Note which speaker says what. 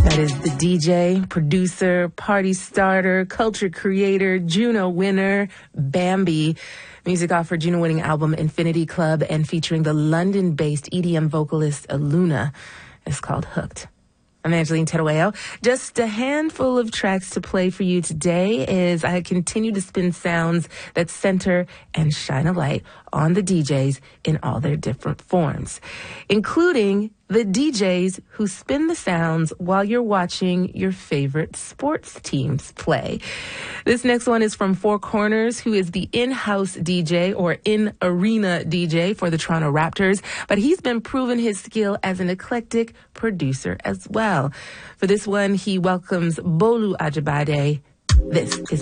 Speaker 1: That is the DJ, producer, party starter, culture creator, Juno winner, Bambi. Music off her Juno-winning album Infinity Club and featuring the London-based EDM vocalist Aluna. It's called Hooked. I'm Angeline Terueo. Just a handful of tracks to play for you today as I continue to spin sounds that center and shine a light on the DJs in all their different forms, including the DJs who spin the sounds while you're watching your favorite sports teams play. This next one is from Four Corners, who is the in-house DJ or in-arena DJ for the Toronto Raptors, but he's been proving his skill as an eclectic producer as well. For this one, he welcomes Bolu Ajibade. This is